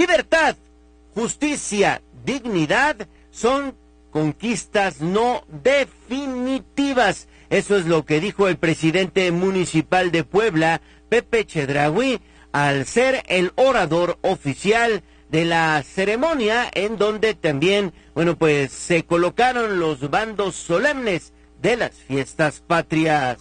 libertad, justicia, dignidad son conquistas no definitivas. Eso es lo que dijo el presidente municipal de Puebla, Pepe Chedraui, al ser el orador oficial de la ceremonia, en donde también, pues se colocaron los bandos solemnes de las fiestas patrias.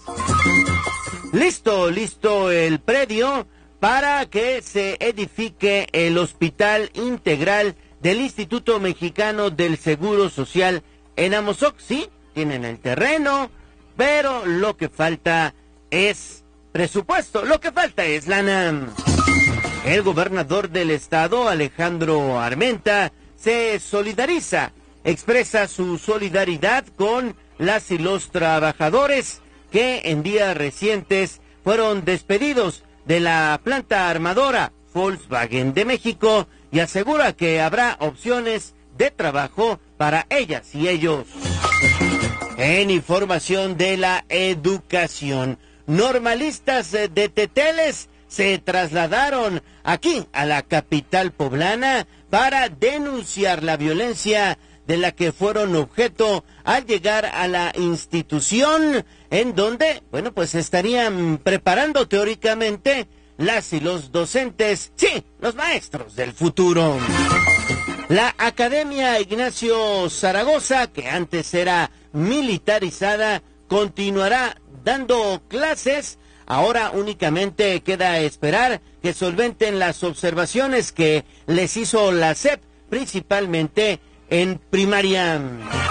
Listo el predio para que se edifique el Hospital Integral del Instituto Mexicano del Seguro Social en Amozoc. Sí, tienen el terreno, pero lo que falta es presupuesto, lo que falta es lana. El gobernador del estado, Alejandro Armenta, se solidariza, expresa su solidaridad con las y los trabajadores que en días recientes fueron despedidos de la planta armadora Volkswagen de México y asegura que habrá opciones de trabajo para ellas y ellos. En información de la educación, normalistas de Teteles se trasladaron aquí a la capital poblana para denunciar la violencia de la que fueron objeto al llegar a la institución, en donde, pues estarían preparando teóricamente las y los docentes, sí, los maestros del futuro. La Academia Ignacio Zaragoza, que antes era militarizada, continuará dando clases. Ahora únicamente queda esperar que solventen las observaciones que les hizo la SEP, principalmente en primaria.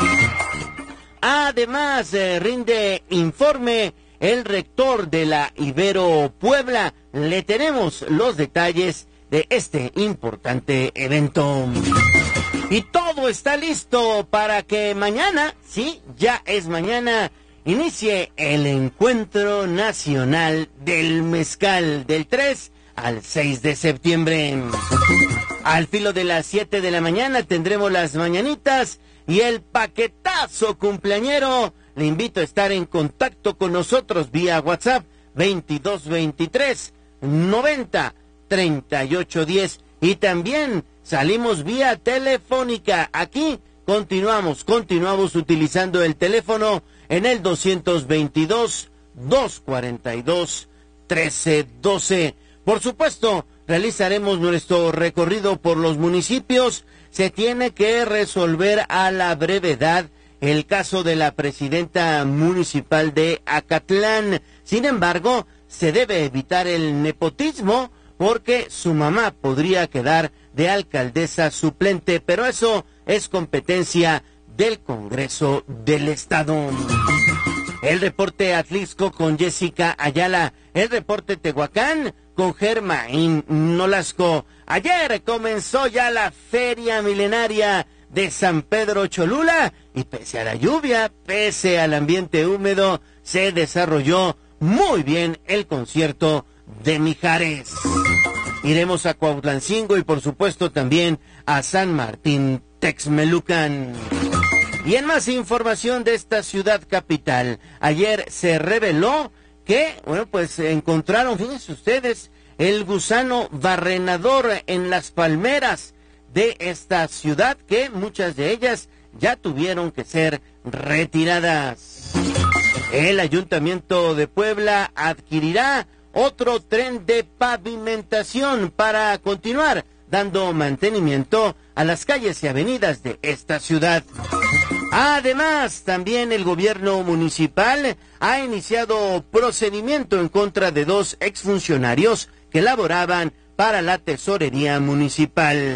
Además, rinde informe el rector de la Ibero Puebla. Le tenemos los detalles de este importante evento. Y todo está listo para que mañana, sí, ya es mañana, inicie el Encuentro Nacional del Mezcal del 3 al 6 de septiembre. Al filo de las 7 de la mañana tendremos las mañanitas y el paquetazo cumpleañero. Le invito a estar en contacto con nosotros vía WhatsApp 2223 90 38 10 y también salimos vía telefónica. Aquí continuamos utilizando el teléfono en el 222-242-1312. Por supuesto, realizaremos nuestro recorrido por los municipios. Se tiene que resolver a la brevedad el caso de la presidenta municipal de Acatlán. Sin embargo, se debe evitar el nepotismo porque su mamá podría quedar de alcaldesa suplente, pero eso es competencia del Congreso del Estado. El reporte Atlixco con Jessica Ayala, el reporte Tehuacán con Germain Nolasco. Ayer comenzó ya la feria milenaria de San Pedro Cholula y pese a la lluvia, pese al ambiente húmedo, se desarrolló muy bien el concierto de Mijares. Iremos a Cuautlancingo y por supuesto también a San Martín Texmelucan. Y en más información de esta ciudad capital, ayer se reveló que, pues encontraron, fíjense ustedes, el gusano barrenador en las palmeras de esta ciudad, que muchas de ellas ya tuvieron que ser retiradas. El Ayuntamiento de Puebla adquirirá otro tren de pavimentación para continuar dando mantenimiento a las calles y avenidas de esta ciudad. Además, también el gobierno municipal ha iniciado procedimiento en contra de 2 exfuncionarios que laboraban para la tesorería municipal.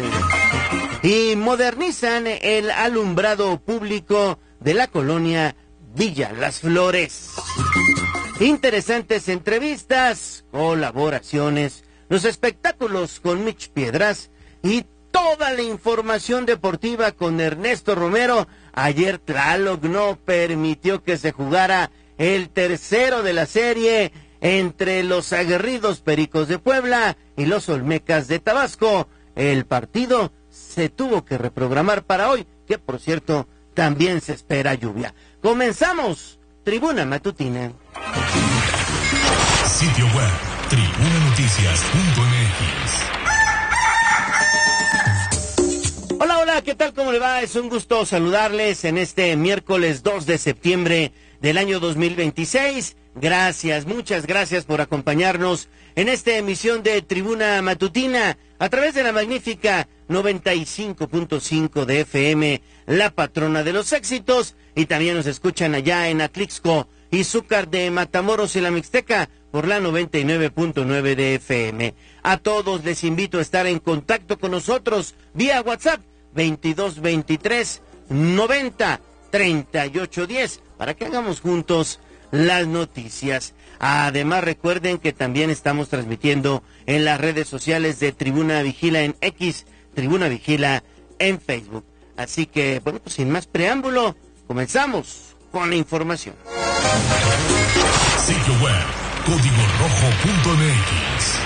Y modernizan el alumbrado público de la colonia Villa Las Flores. Interesantes entrevistas, colaboraciones, los espectáculos con Mitch Piedras y toda la información deportiva con Ernesto Romero. Ayer Tlaloc no permitió que se jugara el tercero de la serie entre los aguerridos Pericos de Puebla y los Olmecas de Tabasco. El partido se tuvo que reprogramar para hoy, que por cierto también se espera lluvia. Comenzamos Tribuna Matutina. Sitio web tribunanoticias.mx. Hola, ¿qué tal? ¿Cómo le va? Es un gusto saludarles en este miércoles 2 de septiembre del año 2026. Gracias, muchas gracias por acompañarnos en esta emisión de Tribuna Matutina a través de la magnífica 95.5 de FM, la patrona de los éxitos, y también nos escuchan allá en Atlixco y Zúcar de Matamoros y la Mixteca por la 99.9 de FM. A todos les invito a estar en contacto con nosotros vía WhatsApp 2223 90 38 10 para que hagamos juntos las noticias. Además, recuerden que también estamos transmitiendo en las redes sociales de Tribuna Vigila en X, Tribuna Vigila en Facebook. Así que, bueno, pues sin más preámbulo, comenzamos con la información. Sitio web, código rojo.mx.